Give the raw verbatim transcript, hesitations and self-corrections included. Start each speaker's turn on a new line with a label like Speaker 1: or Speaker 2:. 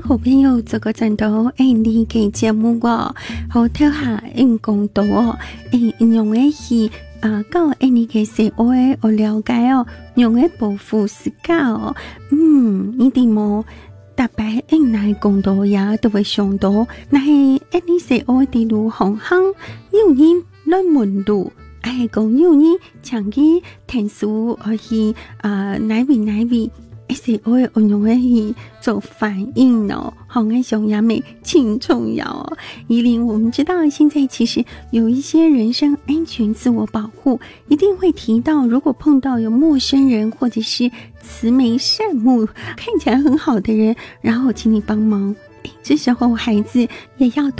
Speaker 1: 好朋友这个战斗诶你嘅节目哦好睇下人講到哦誒用嘅是啊教誒你嘅社會我了解哦用嘅保護自家哦嗯呢啲冇特別誒來講到也都會想到那係誒你社會啲路行行有人亂門路誒講有人長期聽書而去啊哪位哪位誒社會運用嘅去做反應哦好愛熊雅美挺重要哦依琳我們知道現在其實有一些人身安全自我保護一定會提到如果碰到有陌生人或者是慈眉善目看起來很好的人然後請你幫忙誒這時候孩子也要